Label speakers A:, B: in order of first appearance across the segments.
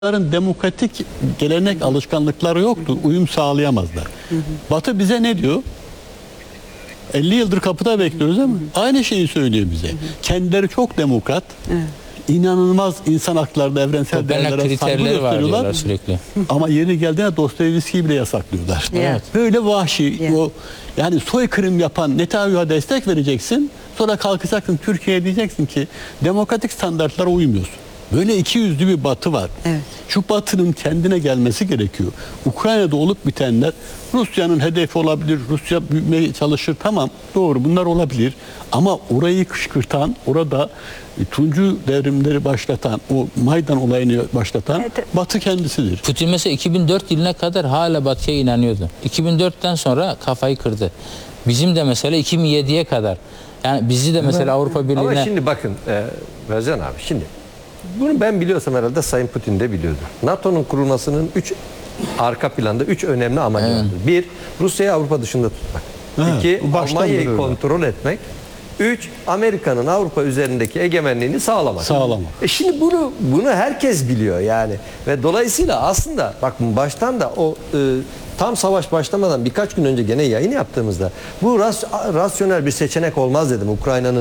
A: Onların demokratik gelenek alışkanlıkları yoktu. Uyum sağlayamazlar. Batı bize ne diyor? 50 yıldır kapıda bekliyoruz ama aynı şeyi söylüyor bize. Kendileri çok demokrat. İnanılmaz insan haklarında evrensel değerlere saygı gösteriyorlar
B: sürekli.
A: Ama yeri geldiğinde Dostoyevski'yi bile yasaklıyorlar.
C: Evet.
A: Böyle vahşi, o yani soykırım yapan Netanyahu'ya destek vereceksin. Sonra kalkacaksın Türkiye'ye diyeceksin ki demokratik standartlara uymuyorsun. Böyle ikiyüzlü bir batı var.
C: Evet.
A: Şu batının kendine gelmesi gerekiyor. Ukrayna'da olup bitenler Rusya'nın hedefi olabilir. Rusya büyümeye çalışır. Tamam, doğru, bunlar olabilir. Ama orayı kışkırtan, orada Tuncu devrimleri başlatan, o Maydan olayını başlatan Batı kendisidir.
B: Putin mesela 2004 yılına kadar hala Batı'ya inanıyordu. 2004'ten sonra kafayı kırdı. Bizim de mesela 2007'ye kadar. Yani bizi de mesela Avrupa Birliği'ne...
D: Ama şimdi bakın Razan abi, şimdi bunu ben biliyorsam herhalde Sayın Putin de biliyordu. NATO'nun kurulmasının arka planda 3 önemli amacı vardır. 1. Rusya'yı Avrupa dışında tutmak. 2. Almanya'yı kontrol etmek. 3. Amerika'nın Avrupa üzerindeki egemenliğini sağlamak. Şimdi bunu herkes biliyor yani. Ve dolayısıyla aslında bakın baştan da o tam savaş başlamadan birkaç gün önce gene yayın yaptığımızda bu rasyonel bir seçenek olmaz dedim.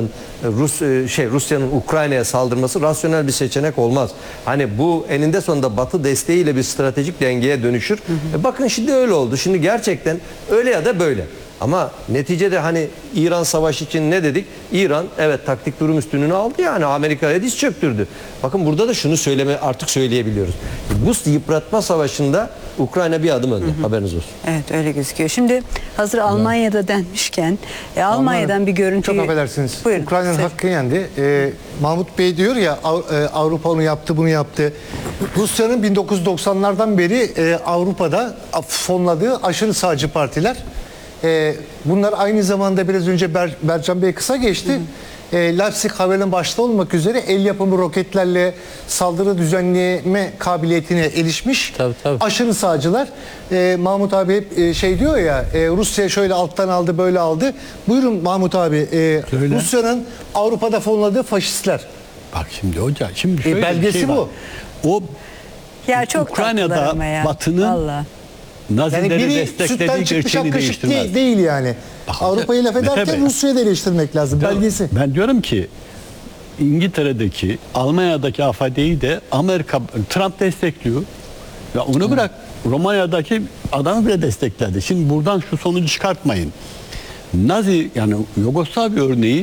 D: Rusya'nın Ukrayna'ya saldırması rasyonel bir seçenek olmaz. Hani bu eninde sonunda Batı desteğiyle bir stratejik dengeye dönüşür. Bakın şimdi öyle oldu. Şimdi gerçekten öyle ya da böyle. Ama neticede hani İran savaşı için ne dedik? İran evet taktik durum üstünlüğünü aldı, yani Amerika'ya diz çöktürdü. Bakın burada da şunu artık söyleyebiliyoruz. Bu yıpratma savaşında Ukrayna bir adım önde. Haberiniz olsun.
C: Evet, öyle gözüküyor. Şimdi hazır Almanya'da denmişken Almanya'dan bir görüntü...
E: Çok affedersiniz. Ukrayna'nın hakkı yendi. Mahmut Bey diyor ya Avrupa onu yaptı, bunu yaptı. Rusya'nın 1990'lardan beri Avrupa'da fonladığı aşırı sağcı partiler. Bunlar aynı zamanda biraz önce Bercan Bey kısa geçti. Leipzig Havel'in başta olmak üzere el yapımı roketlerle saldırı düzenleme kabiliyetine erişmiş aşırı sağcılar. Mahmut abi hep şey diyor ya, Rusya şöyle alttan aldı, böyle aldı. Buyurun Mahmut abi, Rusya'nın Avrupa'da fonladığı faşistler.
A: Bak şimdi hoca, şimdi şöyle
E: belgesi
A: bir şey var.
E: bu.
C: Ya çok
A: Ukrayna'da Batı'nın Nazileri desteklediği gerçeğini değiştirmez.
E: Değil yani. Avrupa'yı laf ederken Rusya'yı da eleştirmek lazım. Belgesi.
A: Ben diyorum ki İngiltere'deki, Almanya'daki AFD'yi de Trump destekliyor. Ya onu bırak, Romanya'daki adamı bile destekledi. Şimdi buradan şu sonucu çıkartmayın. Nazi, yani Yugoslavya örneği,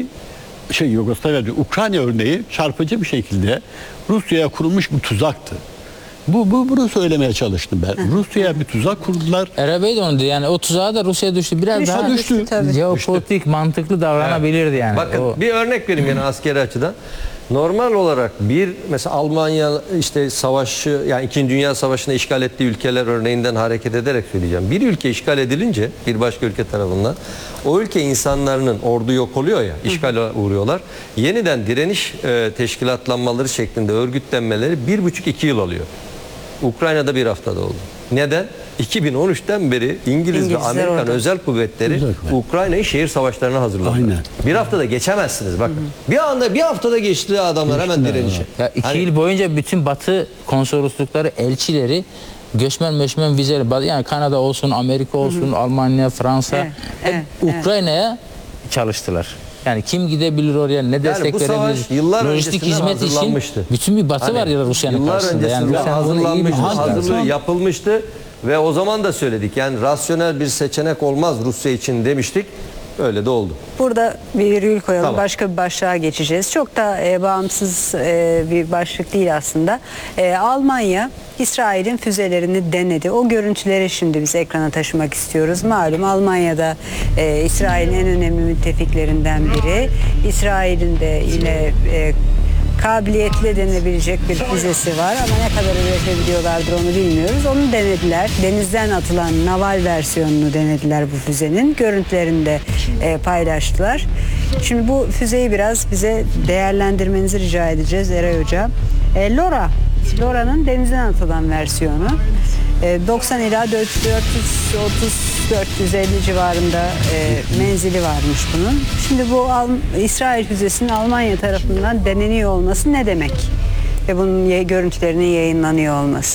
A: Ukrayna örneği çarpıcı bir şekilde Rusya'ya kurulmuş bir tuzaktı. Bunu söylemeye çalıştım ben. Rusya'ya bir tuzak kurdular.
B: Erebey de onu diyor. Yani o tuzağa da Rusya düştü. Biraz daha
A: düştü.
B: Jeopolitik, mantıklı davranabilirdi yani.
D: Bakın bir örnek vereyim yine askeri açıdan. Normal olarak mesela Almanya işte savaşı, yani 2. Dünya Savaşı'nda işgal ettiği ülkeler örneğinden hareket ederek söyleyeceğim. Bir ülke işgal edilince bir başka ülke tarafından o ülke insanların, ordu yok oluyor ya, işgale uğruyorlar. Yeniden direniş teşkilatlanmaları şeklinde örgütlenmeleri 1,5-2 yıl alıyor. Ukrayna'da bir haftada oldu. Neden? 2013'ten beri İngiliz ve Amerikan özel kuvvetleri Ukrayna'yı şehir savaşlarına hazırladılar. Aynen. Bir haftada geçemezsiniz bakın. Bir haftada geçti adamlar hemen direnişe.
B: Ya 2 yıl boyunca bütün Batı konsoloslukları, elçileri göçmen vizeli, yani Kanada olsun, Amerika olsun, Almanya, Fransa Ukrayna'ya çalıştılar. Yani kim gidebilir oraya, ne destek verebilir? Lojistik hizmet için bütün bir Batı var ya Rusya'nın karşısında. Yani
D: hazırlığı yapılmıştı ve o zaman da söyledik. Yani rasyonel bir seçenek olmaz Rusya için demiştik. Öyle de oldu.
C: Burada bir virgül koyalım. Tamam. Başka bir başlığa geçeceğiz. Çok da bağımsız bir başlık değil aslında. Almanya İsrail'in füzelerini denedi. O görüntüleri şimdi biz ekrana taşımak istiyoruz. Malum Almanya'da İsrail'in en önemli müttefiklerinden biri. İsrail'in de yine kabiliyetli denebilecek bir füzesi var ama ne kadar üretebiliyorlardır onu bilmiyoruz. Onu denediler. Denizden atılan naval versiyonunu denediler bu füzenin. Görüntülerini de paylaştılar. Şimdi bu füzeyi biraz bize değerlendirmenizi rica edeceğiz Eray Hoca. Lora'nın denizden atılan versiyonu. 90 ila 430-450 civarında menzili varmış bunun. Şimdi bu İsrail füzesinin Almanya tarafından deneniyor olması ne demek? ve bunun görüntülerinin yayınlanıyor olması.